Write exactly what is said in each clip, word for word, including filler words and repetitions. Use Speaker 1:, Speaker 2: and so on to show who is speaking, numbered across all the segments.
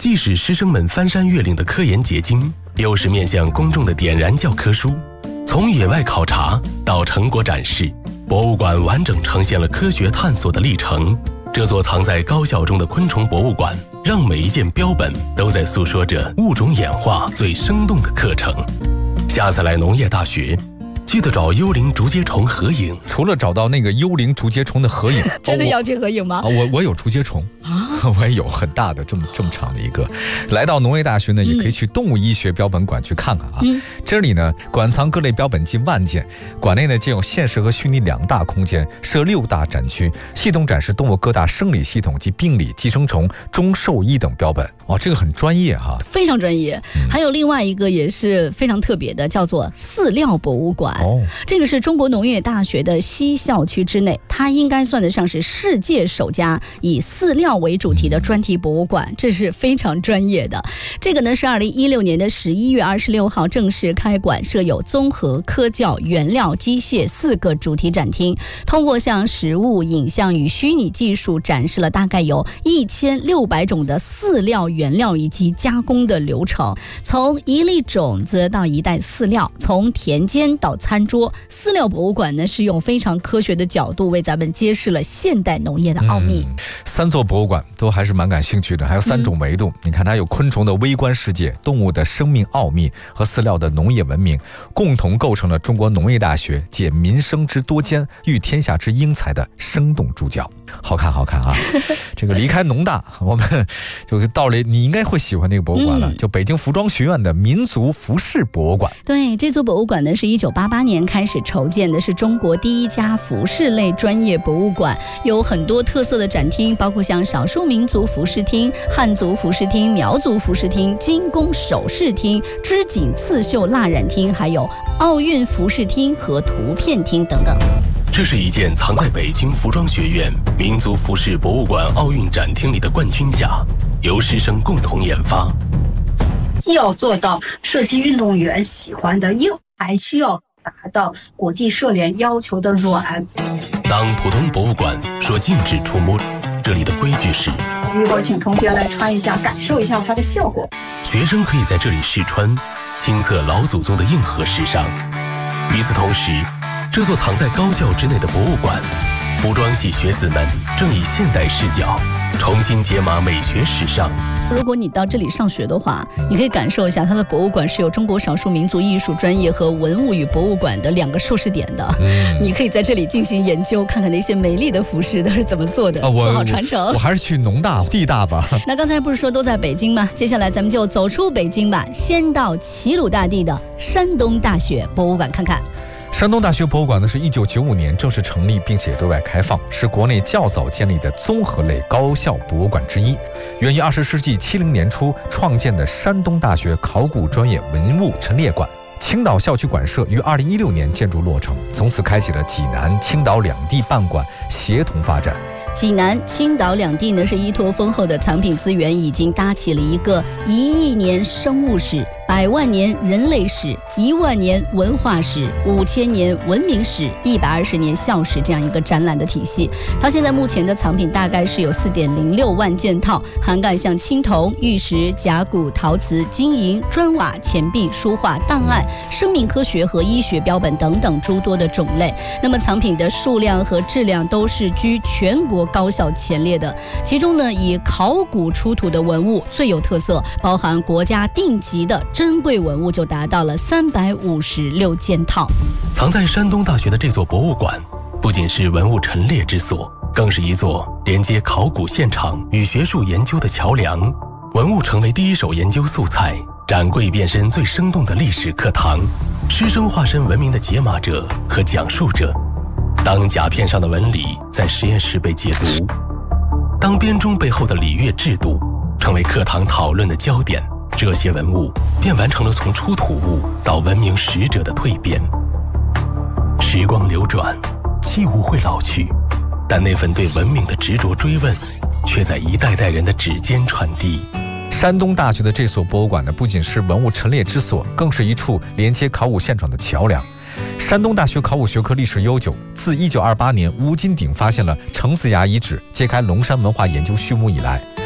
Speaker 1: 既是师生们翻山越岭的科研结晶，又是面向公众的点燃教科书。从野外考察到成果展示，博物馆完整呈现了科学探索的历程。这座藏在高校中的昆虫博物馆，让每一件标本都在诉说着物种演化最生动的课程。下次来农业大学，记得找幽灵竹节虫合影。
Speaker 2: 除了找到那个幽灵竹节虫的合影，
Speaker 3: 真的要去合影吗？
Speaker 2: 啊、我我有竹节虫啊，我也有很大的这么这么长的一个。来到农业大学呢，也可以去动物医学标本馆去看看啊。嗯、这里呢，馆藏各类标本近万件，馆内呢建有现实和虚拟两大空间，设六大展区，系统展示动物各大生理系统及病理、寄生虫、中兽医等标本。哇，这个很专业哈、啊，
Speaker 3: 非常专业。嗯、还有另外一个也是非常特别的，叫做饲料博物馆。哦，这个是中国农业大学的西校区之内，它应该算得上是世界首家以饲料为主题的专题博物馆，这是非常专业的。这个呢是二零一六年的十一月二十六号正式开馆，设有综合、科教、原料、机械四个主题展厅，通过像实物、影像与虚拟技术展示了大概有一千六百种的饲料原料以及加工的流程，从一粒种子到一袋饲料，从田间到餐桌，饲料博物馆呢是用非常科学的角度为咱们揭示了现代农业的奥秘。
Speaker 2: 嗯、三座博物馆都还是蛮感兴趣的，还有三种维度。嗯、你看，它有昆虫的微观世界、动物的生命奥秘和饲料的农业文明，共同构成了中国农业大学解民生之多艰、育天下之英才的生动注脚。好看，好看啊！这个离开农大，我们就到了你应该会喜欢那个博物馆了，嗯、就北京服装学院的民族服饰博物馆。
Speaker 3: 对，这座博物馆呢是一九八八年开始筹建的，是中国第一家服饰类专业博物馆，有很多特色的展厅，包括像少数民族服饰厅、汉族服饰厅、苗族服饰厅、精工首饰厅、织锦刺绣蜡染厅，还有奥运服饰厅和图片厅等等。
Speaker 1: 这是一件藏在北京服装学院民族服饰博物馆奥运展厅里的冠军甲，由师生共同研发。
Speaker 4: 既要做到射击运动员喜欢的硬，还需要达到国际射联要求的软。
Speaker 1: 当普通博物馆说禁止触摸，这里的规矩是：
Speaker 4: 一会儿请同学来穿一下，感受一下它的效果。
Speaker 1: 学生可以在这里试穿，亲测老祖宗的硬核时尚。与此同时，这座藏在高校之内的博物馆，服装系学子们正以现代视角重新解码美学时尚。
Speaker 3: 如果你到这里上学的话，你可以感受一下它的博物馆是有中国少数民族艺术专业和文物与博物馆的两个硕士点的。嗯、你可以在这里进行研究，看看那些美丽的服饰都是怎么做的，
Speaker 2: 啊、
Speaker 3: 做好传承。
Speaker 2: 我, 我还是去农大地大吧。
Speaker 3: 那刚才不是说都在北京吗？接下来咱们就走出北京吧，先到齐鲁大地的山东大学博物馆看看。
Speaker 2: 山东大学博物馆呢是一九九五年正式成立，并且对外开放，是国内较早建立的综合类高校博物馆之一。源于二十世纪七零年初创建的山东大学考古专业文物陈列馆。青岛校区馆舍于二零一六年建筑落成，从此开启了济南、青岛两地办馆协同发展。
Speaker 3: 济南、青岛两地呢是依托丰厚的藏品资源，已经搭起了一个一亿年生物史、百万年人类史、一万年文化史、五千年文明史、一百二十年校史这样一个展览的体系。它现在目前的藏品大概是有四点零六万件套，涵盖像青铜、玉石、甲骨、陶瓷、金银、砖瓦、钱币、书画、档案、生命科学和医学标本等等诸多的种类。那么藏品的数量和质量都是居全国高校前列的，其中呢以考古出土的文物最有特色，包含国家定级的珍贵文物就达到了三百五十六件套。
Speaker 1: 藏在山东大学的这座博物馆，不仅是文物陈列之所，更是一座连接考古现场与学术研究的桥梁。文物成为第一手研究素材，展柜变身最生动的历史课堂，师生化身文明的解码者和讲述者。当甲片上的纹理在实验室被解读，当编钟背后的礼乐制度成为课堂讨论的焦点，这些文物便完成了从出土物到文明使者的蜕变。时光流转，器物会老去，但那份对文明的执着追问却在一代代人的指尖传递。
Speaker 2: 山东大学的这所博物馆呢，不仅是文物陈列之所，更是一处连接考古现场的桥梁。山东大学考古学科历史悠久，自一九二八年吴金鼎发现了程子崖遗址，揭开龙山文化研究序幕以来，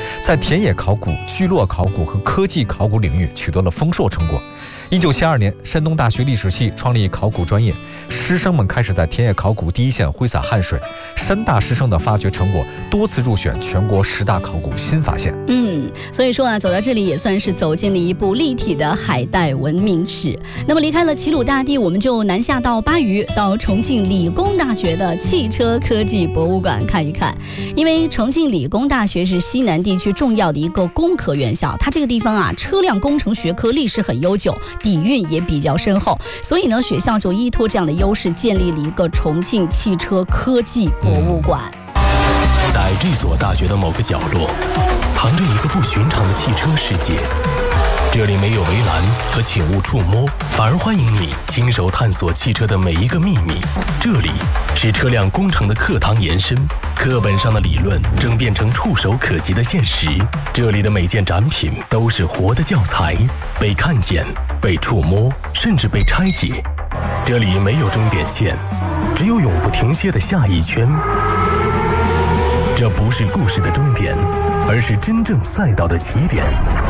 Speaker 2: 在田野考古、聚落考古和科技考古领域取得了丰硕成果。一九七二年，山东大学历史系创立考古专业，师生们开始在田野考古第一线挥洒汗水。山大师生的发掘成果多次入选全国十大考古新发现。
Speaker 3: 嗯，所以说啊，走到这里也算是走进了一部立体的海带文明史。那么离开了齐鲁大地，我们就南下到巴渝，到重庆理工大学的汽车科技博物馆看一看。因为重庆理工大学是西南地区重要的一个工科院校，它这个地方啊，车辆工程学科历史很悠久，底蕴也比较深厚，所以呢，学校就依托这样的优势，建立了一个重庆汽车科技博物馆。
Speaker 1: 在这所大学的某个角落，藏着一个不寻常的汽车世界。这里没有围栏和请勿触摸，反而欢迎你亲手探索汽车的每一个秘密。这里是车辆工程的课堂延伸，课本上的理论正变成触手可及的现实。这里的每件展品都是活的教材，被看见、被触摸，甚至被拆解。这里没有终点线，只有永不停歇的下一圈。这不是故事的终点，而是真正赛道的起点。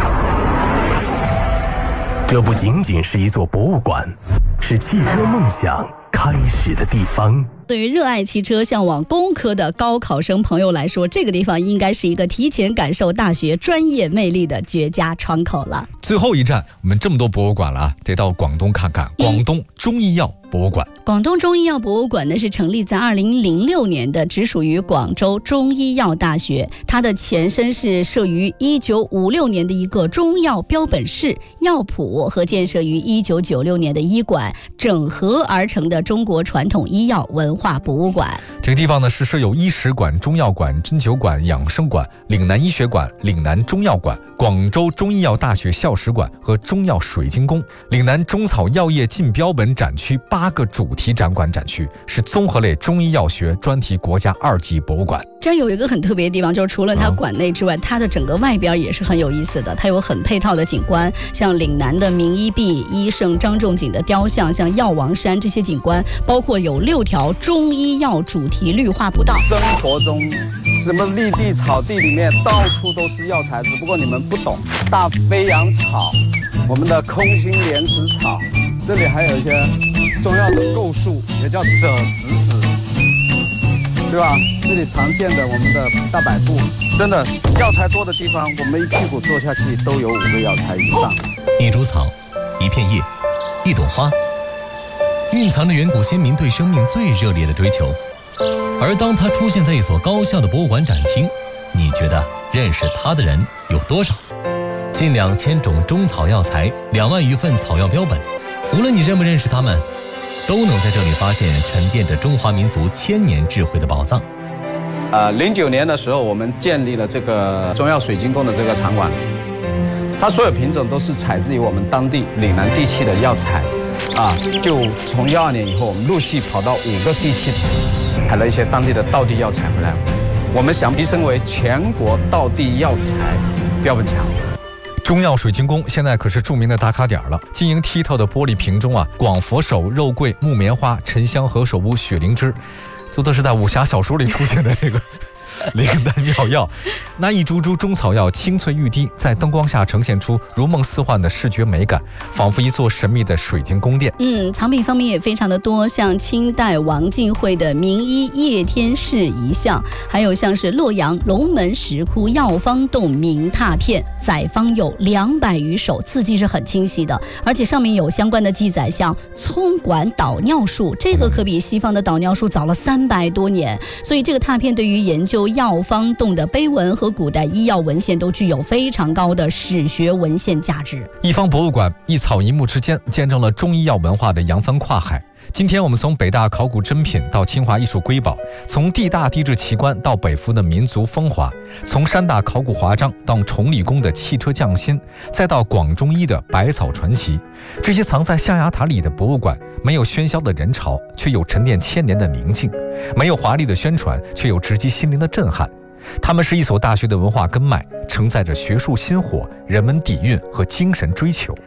Speaker 1: 这不仅仅是一座博物馆，是汽车梦想开始的地方。
Speaker 3: 对于热爱汽车、向往工科的高考生朋友来说，这个地方应该是一个提前感受大学专业魅力的绝佳窗口了。
Speaker 2: 最后一站，我们这么多博物馆了啊，得到广东看看。广东中医药博物馆。
Speaker 3: 广东中医药博物馆呢是成立在二零零六年的，直属于广州中医药大学。它的前身是设于一九五六年的一个中药标本室、药圃和建设于一九九六年的医馆，整合而成的中国传统医药文化博物馆。
Speaker 2: 这个地方呢是设有医史馆、中药馆、针灸馆、养生馆、岭南医学馆、岭南中药馆、广州中医药大学校史馆和中药水晶宫、岭南中草药业竞标本展区八个主题展馆展区，是综合类中医药学专题国家二级博物馆。
Speaker 3: 这儿有一个很特别的地方，就是除了它馆内之外，它的整个外边也是很有意思的。它有很配套的景观，像岭南的名医壁、医圣张仲景的雕像，像药王山这些景观，包括有六条中医药主题绿化步道。
Speaker 5: 生活中什么绿地草地里面到处都是药材，只不过你们不懂。大飞扬草，我们的空心莲子草，这里还有一些中药的构树，也叫赭石子，对吧？这里常见的我们的大柏布，真的药材多的地方，我们一屁股坐下去都有五个药材以上。
Speaker 6: 一株草，一片叶，一朵花，蕴藏着远古先民对生命最热烈的追求。而当它出现在一所高校的博物馆展厅，你觉得认识它的人有多少？近两千种中草药材，两万余份草药标本，无论你认不认识它们，都能在这里发现沉淀着中华民族千年智慧的宝藏。
Speaker 5: 呃，零九年的时候，我们建立了这个中药水晶宫的这个场馆，它所有品种都是采自于我们当地岭南地区的药材，啊，就从一二年以后，我们陆续跑到五个地区，采了一些当地的道地药材回来，我们想提升为全国道地药材标本墙。
Speaker 2: 中药水晶宫现在可是著名的打卡点了，晶莹剔透的玻璃瓶中啊，广佛手、肉桂、木棉花、沉香、何首乌、雪灵芝，这都是在武侠小说里出现的这个灵丹妙药。那一株株中草药清脆欲滴，在灯光下呈现出如梦似幻的视觉美感，仿佛一座神秘的水晶宫殿。
Speaker 3: 嗯，藏品方面也非常的多，像清代王晋会的名医叶天士遗像，还有像是洛阳龙门石窟药方洞名拓片，载方有两百余首，字迹是很清晰的，而且上面有相关的记载，像葱管导尿术，这个可比西方的导尿术早了三百多年，所以这个拓片对于研究药方洞的碑文和古代医药文献都具有非常高的史学文献价值。
Speaker 2: 一方博物馆，一草一木之间，见证了中医药文化的扬帆跨海。今天我们从北大考古珍品到清华艺术瑰宝，从地大地质奇观到北服的民族风华，从山大考古华章到崇礼宫的汽车匠心，再到广中医的百草传奇，这些藏在象牙塔里的博物馆，没有喧嚣的人潮，却有沉淀千年的宁静；没有华丽的宣传，却有直击心灵的震撼。它们是一所大学的文化根脉，承载着学术薪火、人文底蕴和精神追求。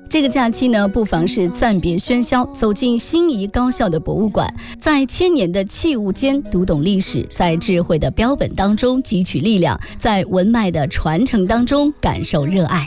Speaker 3: 这个假期呢，不妨是暂别喧嚣，走进心仪高校的博物馆，在千年的器物间读懂历史，在智慧的标本当中汲取力量，在文脉的传承当中感受热爱。